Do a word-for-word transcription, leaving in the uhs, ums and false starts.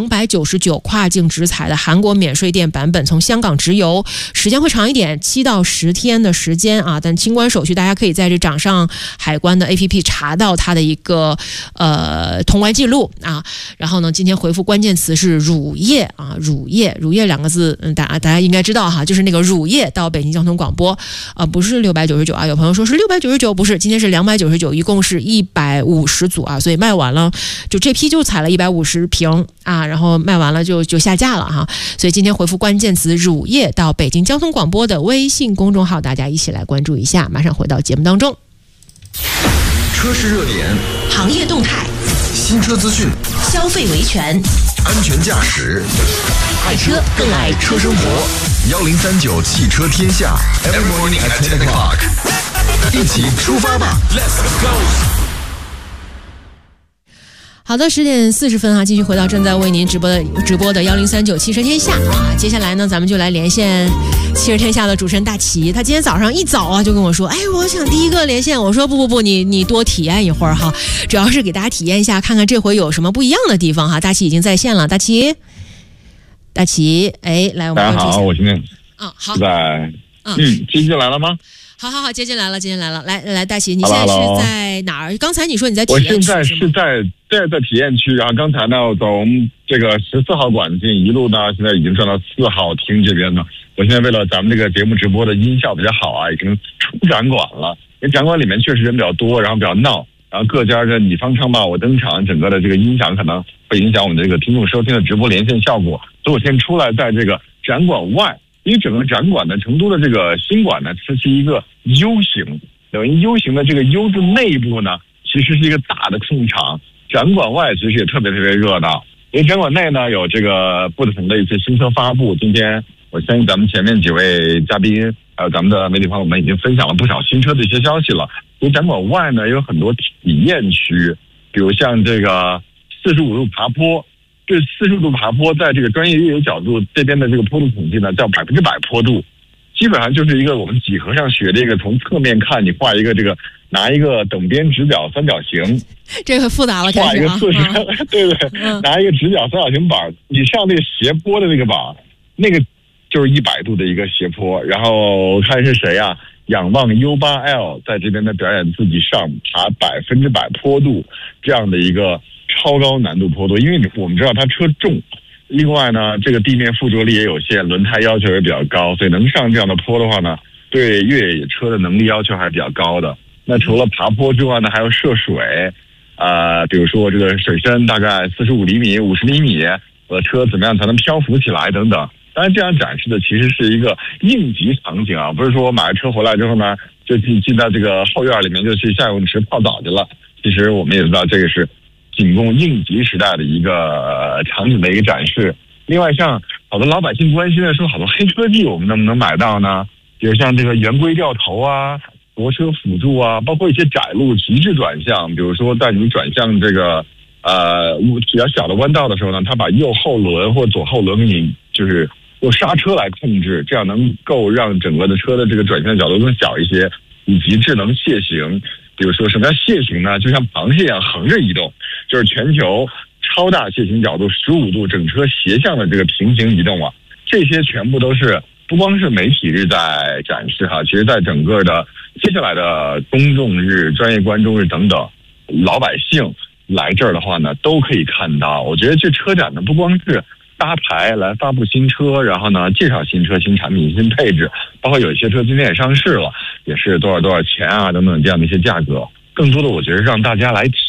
两百九十九跨境直采的韩国免税店版本，从香港直邮，时间会长一点，七到十天的时间啊。但清关手续大家可以在这掌上海关的 A P P 查到它的一个呃通关记录啊。然后呢，今天回复关键词是乳业啊，乳业，乳业两个字，嗯，大家大家应该知道哈，就是那个乳业到北京交通广播啊、呃，不是六百九十九啊。有朋友说是六百九十九，不是，今天是两百九十九，一共是一百五十组啊，所以卖完了，就这批就采了一百五十瓶啊，然后卖完了就就下架了哈。所以今天回复关键词乳业到北京交通广播的微信公众号，大家一起来关注一下。马上回到节目当中。 车市热点， 行业动态， 新车资讯， 消费维权， 安全驾驶， 爱车更爱车生活。 幺零三九汽车天下 ，Every morning at ten o'clock， 一起出发吧 ，Let's go。 好的，十点四十分啊，继续回到正在为您直播的直播的幺零三九汽车天下啊。接下来呢，咱们就来连线汽车天下的主持人大齐。他今天早上一早啊就跟我说，哎，我想第一个连线。我说不不不，你你多体验一会儿哈，主要是给大家体验一下，看看这回有什么不一样的地方哈。大齐已经在线了，大齐，大齐，哎，来我们大家好，我今天啊好在嗯，接进来了吗？ 好好好，接进来了，接进来了。来来，大齐，你现在是在哪儿？刚才你说你在体验区， 我现在是在在在体验区，然后刚才呢，从这个十四号馆进，一路呢，现在已经转到四号厅这边呢。我现在为了咱们这个节目直播的音效比较好啊，已经出展馆了。因为展馆里面确实人比较多，然后比较闹，然后各家的你方唱罢我登场，整个的这个音响可能会影响我们的这个听众收听的直播连线效果。所以我先出来，在这个展馆外。因为整个展馆呢，成都的这个新馆呢，它是一个 U 型，等于 U 型的这个 U 字内部呢，其实是一个大的空场。展馆外其实也特别特别热闹，因为展馆内呢有这个不同的一些新车发布。今天我相信咱们前面几位嘉宾，还有咱们的媒体朋友们已经分享了不少新车的一些消息了。因为展馆外呢有很多体验区，比如像这个四十五度爬坡。这四十度爬坡，在这个专业越野角度这边的这个坡度统计呢，叫百分之百坡度，基本上就是一个我们几何上学的一个从侧面看，你画一个这个拿一个等边直角三角形， 这个复杂了， 画一个四十、啊，对对，嗯、拿一个直角三角形板，你上那个斜坡的那个板，那个就是一百度的一个斜坡。然后看是谁啊？仰望 U 八 L 在这边的表演自己上爬百分之百坡度这样的一个。超高难度坡度，因为我们知道它车重，另外呢，这个地面附着力也有限，轮胎要求也比较高，所以能上这样的坡的话呢，对越野车的能力要求还是比较高的。那除了爬坡之外呢，还有涉水，呃，比如说这个水深大概四十五厘米、五十厘米，我的车怎么样才能漂浮起来等等。当然，这样展示的其实是一个应急场景啊，不是说我买了车回来之后呢，就进进到这个后院里面就去下泳池泡澡去了。其实我们也知道这个是。仅供应急时代的一个场景的一个展示。另外，像好多老百姓关心的说，好多黑科技我们能不能买到呢？比如像这个圆规掉头啊、泊车辅助啊，包括一些窄路极致转向，比如说在你转向这个呃比较小的弯道的时候呢，它把右后轮或左后轮给你就是用刹车来控制，这样能够让整个的车的这个转向角度更小一些，以及智能楔形。比如说什么叫楔形呢？就像螃蟹一样横着移动，就是全球超大楔形角度十五度，整车斜向的这个平行移动啊，这些全部都是不光是媒体日在展示哈，其实在整个的接下来的公众日、专业观众日等等，老百姓来这儿的话呢，都可以看到。我觉得这车展呢，不光是搭台来发布新车，然后呢介绍新车、新产品、新配置，包括有一些车今天也上市了，也是多少多少钱啊等等这样的一些价格。更多的我觉得让大家来体